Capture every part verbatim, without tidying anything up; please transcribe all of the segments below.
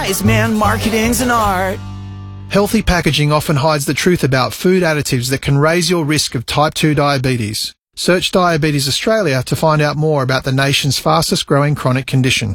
wise man, marketing's an art. Healthy packaging often hides the truth about food additives that can raise your risk of type two diabetes. Search Diabetes Australia to find out more about the nation's fastest growing chronic condition.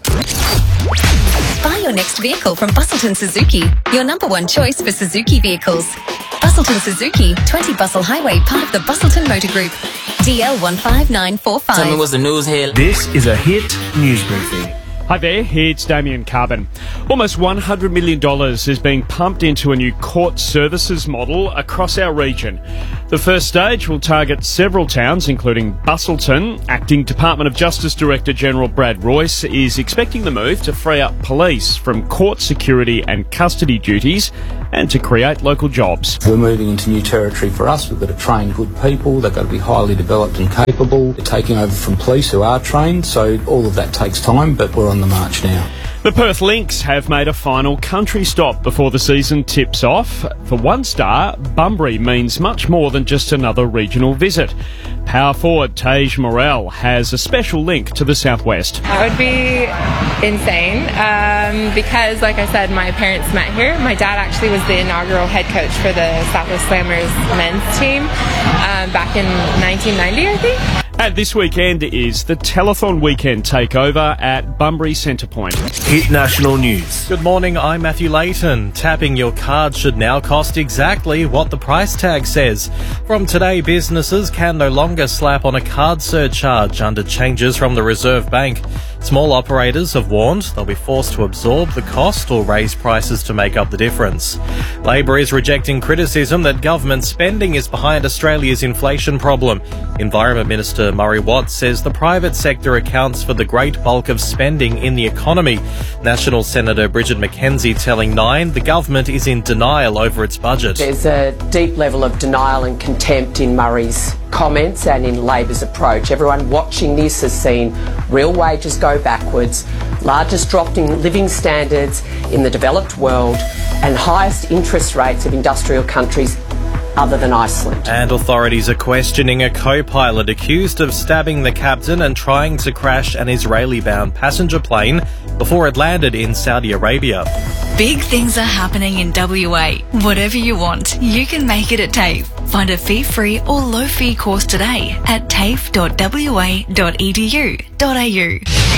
Buy your next vehicle from Busselton Suzuki, your number one choice for Suzuki vehicles. Busselton Suzuki, twenty Bustle Highway, part of the Busselton Motor Group. D L one five nine four five. Tell me what's the news here. This is a Hit News Briefing. Hi there, it's Damien Carbon. Almost one hundred million dollars is being pumped into a new court services model across our region. The first stage will target several towns, including Busselton. Acting Department of Justice Director General Brad Royce is expecting the move to free up police from court security and custody duties and to create local jobs. We're moving into new territory for us. We've got to train good people. They've got to be highly developed and capable. They're taking over from police who are trained, so all of that takes time, but we're on the march now. The Perth Lynx have made a final country stop before the season tips off. For one star, Bunbury means much more than just another regional visit. Power forward Tage Morel has a special link to the southwest. That would be insane um, because, like I said, my parents met here. My dad actually was the inaugural head coach for the Southwest Slammers men's team um, back in nineteen ninety, I think. And this weekend is the Telethon Weekend Takeover at Bunbury Centrepoint. Hit National News. Good morning, I'm Matthew Layton. Tapping your card should now cost exactly what the price tag says. From today, businesses can no longer slap on a card surcharge under changes from the Reserve Bank. Small operators have warned they'll be forced to absorb the cost or raise prices to make up the difference. Labor is rejecting criticism that government spending is behind Australia's inflation problem. Environment Minister Murray Watt says the private sector accounts for the great bulk of spending in the economy. National Senator Bridget McKenzie telling Nine the government is in denial over its budget. There's a deep level of denial and contempt in Murray's comments and in Labor's approach. Everyone watching this has seen real wages go backwards, largest drop in living standards in the developed world, and highest interest rates of industrial countries other than Iceland. And authorities are questioning a co-pilot accused of stabbing the captain and trying to crash an Israeli-bound passenger plane before it landed in Saudi Arabia. Big things are happening in W A. Whatever you want, you can make it at TAFE. Find a fee-free or low-fee course today at tafe dot w a dot e d u dot a u.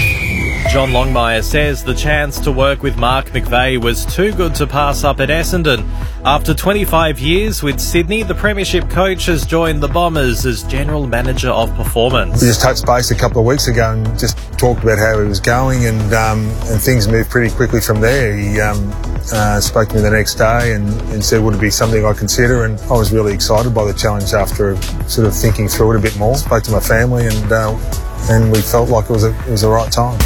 John Longmire says the chance to work with Mark McVeigh was too good to pass up at Essendon. After twenty-five years with Sydney, the premiership coach has joined the Bombers as General Manager of Performance. We just touched base a couple of weeks ago and just talked about how he was going, and um, and things moved pretty quickly from there. He um, uh, spoke to me the next day and, and said, would it be something I consider? And I was really excited by the challenge after sort of thinking through it a bit more. Spoke to my family and uh, and we felt like it was, a, it was the right time.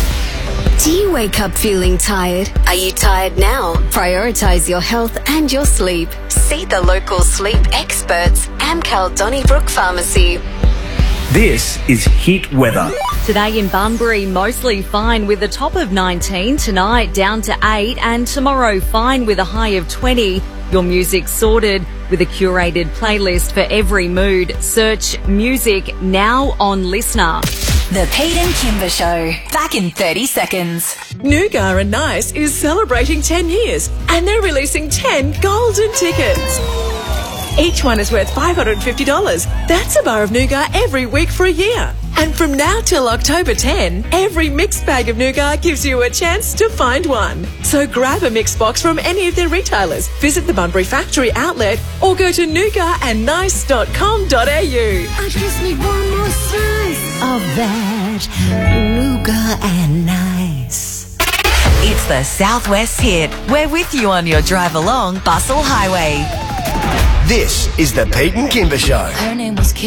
Do you wake up feeling tired? Are you tired now? Prioritise your health and your sleep. See the local sleep experts, Amcal Donnybrook Pharmacy. This is Hit Weather. Today in Bunbury, mostly fine with a top of nineteen. Tonight down to eight, and tomorrow fine with a high of twenty. Your music sorted with a curated playlist for every mood. Search music now on Listener. The Pete and Kimber Show. Back in thirty seconds. Nougat and Nice is celebrating ten years and they're releasing ten golden tickets. Each one is worth five hundred fifty dollars. That's a bar of nougat every week for a year. And from now till October tenth, every mixed bag of nougat gives you a chance to find one. So grab a mixed box from any of their retailers, visit the Bunbury Factory outlet, or go to nougat and nice dot com dot a u. I just need one more slice of that nougat and nice. It's the Southwest Hit. We're with you on your drive along Bustle Highway. This is the Pete and Kimber Show. Her name was Kim.